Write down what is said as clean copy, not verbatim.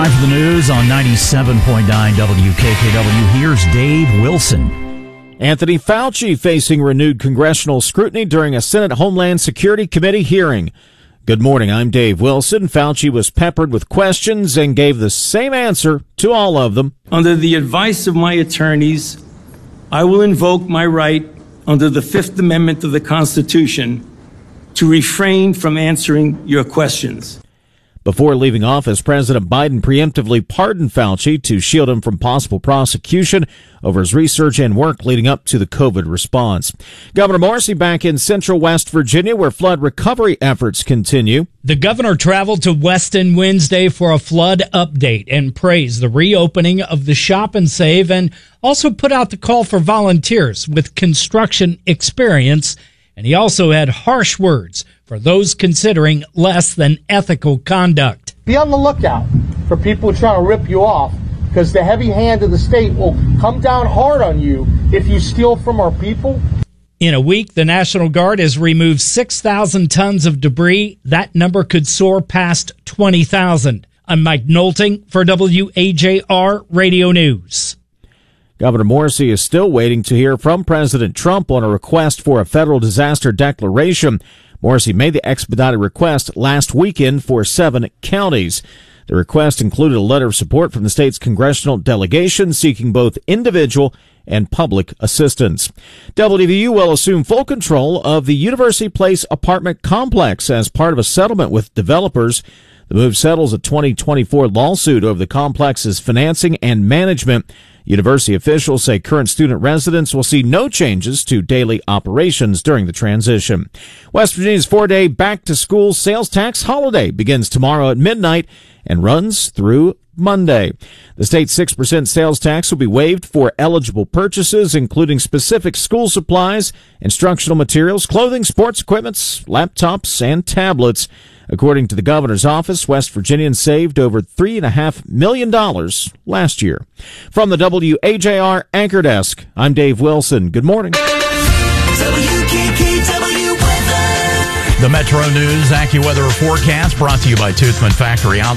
Time for the news on 97.9 WKKW. Here's Dave Wilson. Anthony Fauci facing renewed congressional scrutiny during a Senate Homeland Security Committee hearing. Good morning, I'm Dave Wilson. Fauci was peppered with questions and gave the same answer to all of them. Under the advice of my attorneys, I will invoke my right under the Fifth Amendment of the Constitution to refrain from answering your questions. Before leaving office, President Biden preemptively pardoned Fauci to shield him from possible prosecution over his research and work leading up to the COVID response. Governor Morrisey back in central West Virginia, where flood recovery efforts continue. The governor traveled to Weston Wednesday for a flood update and praised the reopening of the Shop and Save, and also put out the call for volunteers with construction experience. And he also had harsh words for those considering less than ethical conduct. Be on the lookout for people trying to rip you off, because the heavy hand of the state will come down hard on you if you steal from our people. In a week, the National Guard has removed 6,000 tons of debris. That number could soar past 20,000. I'm Mike Nolting for WAJR Radio News. Governor Morrisey is still waiting to hear from President Trump on a request for a federal disaster declaration. Morrisey made the expedited request last weekend for 7 counties. The request included a letter of support from the state's congressional delegation seeking both individual and public assistance. WVU will assume full control of the University Place apartment complex as part of a settlement with developers. The move settles a 2024 lawsuit over the complex's financing and management. University officials say current student residents will see no changes to daily operations during the transition. West Virginia's 4-day back-to-school sales tax holiday begins tomorrow at midnight and runs through Monday. The state's 6% sales tax will be waived for eligible purchases, including specific school supplies, instructional materials, clothing, sports equipment, laptops, and tablets. According to the governor's office, West Virginians saved over $3.5 million last year. From the WAJR Anchor Desk, I'm Dave Wilson. Good morning. WKKW weather. The Metro News AccuWeather forecast brought to you by Toothman Factory Outlet.